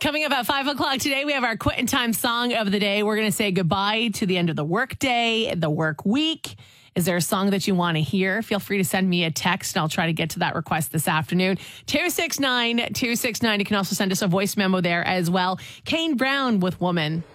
Coming up at 5 o'clock today, we have our Quitting Time song of the day. We're going to say goodbye to the end of the work day, the work week. Is there a song that you want to hear? Feel free to send me a text, and I'll try to get to that request this afternoon. 269-269. You can also send us a voice memo there as well. Kane Brown with Woman.